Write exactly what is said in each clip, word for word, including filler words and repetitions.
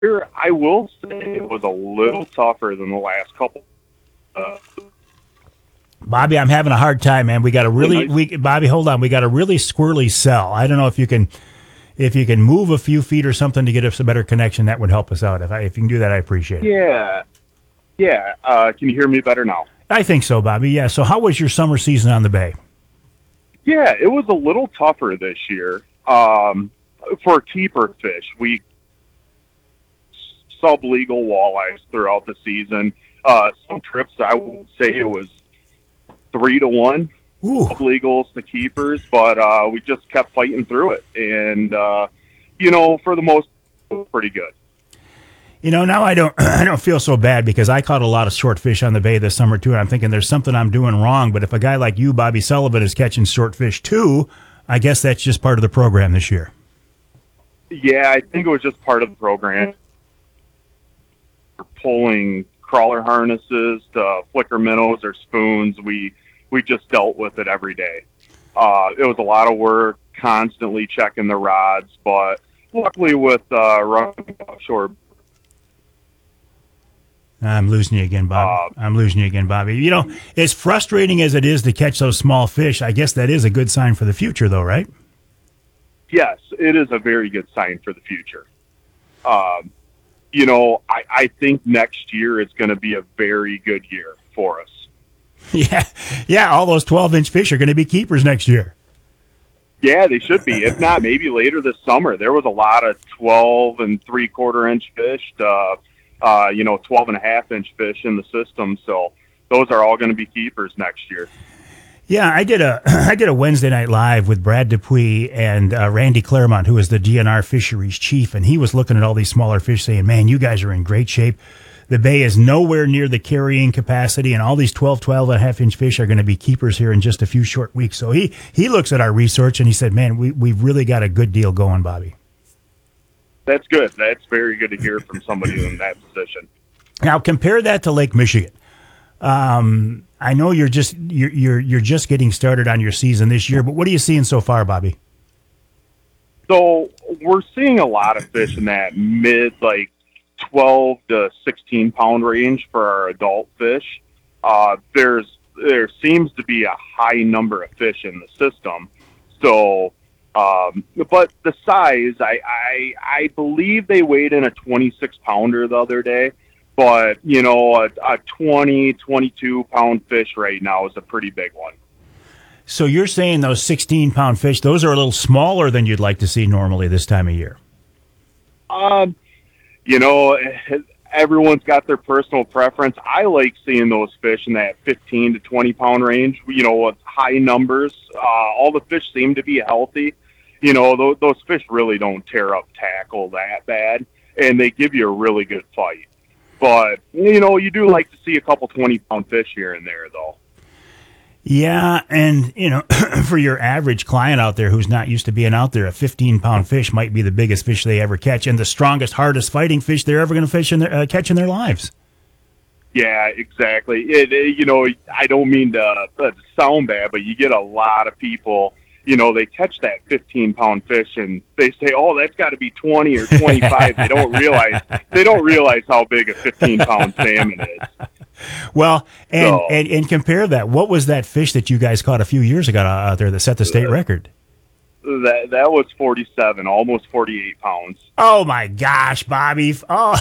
Here, I will say it was a little tougher than the last couple. Uh, Bobby, I'm having a hard time, man. We got a really, nice. we Bobby, hold on. We got a really squirrely cell. I don't know if you can, if you can move a few feet or something to get us a better connection. That would help us out. If I, if you can do that, I appreciate it. Yeah, yeah. Uh, can you hear me better now? I think so, Bobby. Yeah. So, how was your summer season on the bay? Yeah, it was a little tougher this year um, for keeper fish. We sublegal walleyes throughout the season. Uh, some trips, I would say it was three to one Ooh. sublegals to keepers, but uh, we just kept fighting through it, and uh, you know, for the most, it was pretty good. You know, now I don't I don't feel so bad because I caught a lot of short fish on the bay this summer too, and I'm thinking there's something I'm doing wrong. But if a guy like you, Bobby Sullivan, is catching short fish too, I guess that's just part of the program this year. Yeah, I think it was just part of the program. We're pulling crawler harnesses to flicker minnows or spoons. We we just dealt with it every day. Uh, it was a lot of work, constantly checking the rods, but luckily with uh, running offshore. I'm losing you again, Bobby. Uh, I'm losing you again, Bobby. You know, as frustrating as it is to catch those small fish, I guess that is a good sign for the future, though, right? Yes, it is a very good sign for the future. Um, you know, I, I think next year is going to be a very good year for us. Yeah, yeah. All those twelve-inch fish are going to be keepers next year. Yeah, they should be. If not, maybe later this summer. There was a lot of twelve and three-quarter inch fish. Uh, Uh, you know, twelve and a half inch fish in the system. So those are all going to be keepers next year. Yeah, I did a I did a Wednesday night live with Brad Dupuis and uh, Randy Claremont, who is the D N R fisheries chief, and he was looking at all these smaller fish saying, man, you guys are in great shape. The bay is nowhere near the carrying capacity, and all these twelve, twelve and a half inch fish are going to be keepers here in just a few short weeks. So he, he looks at our research and he said, man, we, we've really got a good deal going, Bobby. That's good. That's very good to hear from somebody in that position. Now compare that to Lake Michigan. Um, I know you're just you're, you're you're just getting started on your season this year, but what are you seeing so far, Bobby? So we're seeing a lot of fish in that mid like twelve to sixteen pound range for our adult fish. Uh, there's there seems to be a high number of fish in the system. So. Um, but the size, I, I, I believe they weighed in a twenty-six pounder the other day, but you know, a, a twenty, twenty-two pound fish right now is a pretty big one. So you're saying those sixteen pound fish, those are a little smaller than you'd like to see normally this time of year? Um, you know, everyone's got their personal preference. I like seeing those fish in that fifteen to twenty pound range, you know, with high numbers. Uh, all the fish seem to be healthy. You know, those, those fish really don't tear up tackle that bad, and they give you a really good fight. But, you know, you do like to see a couple twenty pound fish here and there, though. Yeah, and, you know, for your average client out there who's not used to being out there, a fifteen pound fish might be the biggest fish they ever catch and the strongest, hardest fighting fish they're ever going to fish in their, uh, catch in their lives. Yeah, exactly. It, it, you know, I don't mean to, uh, sound bad, but you get a lot of people, you know, they catch that fifteen pound fish and they say, oh, that's got to be twenty or twenty-five. They don't realize, they don't realize how big a fifteen pound salmon is. Well, and, so, and and compare that. What was that fish that you guys caught a few years ago out there that set the state uh, record? That that was forty-seven, almost forty-eight pounds. Oh my gosh, Bobby! Oh,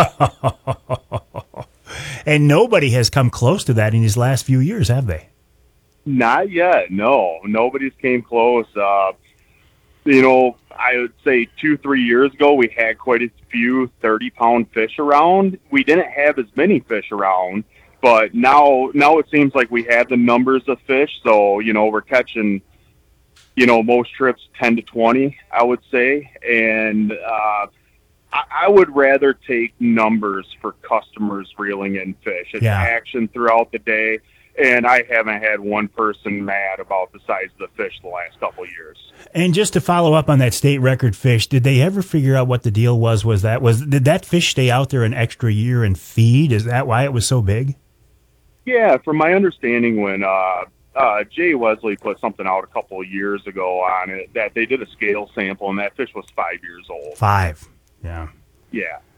yeah. And nobody has come close to that in these last few years, have they? Not yet. No, nobody's came close. Uh, you know, I would say two, three years ago, we had quite a few thirty-pound fish around. We didn't have as many fish around, but now, now it seems like we have the numbers of fish. So, you know, we're catching, you know, most trips ten to twenty, I would say. And uh, I, I would rather take numbers for customers reeling in fish. It's yeah. action throughout the day. And I haven't had one person mad about the size of the fish the last couple of years. And just to follow up on that state record fish, did they ever figure out what the deal was? Was that was did that fish stay out there an extra year and feed? Is that why it was so big? Yeah, from my understanding, when uh, uh, Jay Wesley put something out a couple of years ago on it, that they did a scale sample, and that fish was five years old. Five, yeah. Yeah.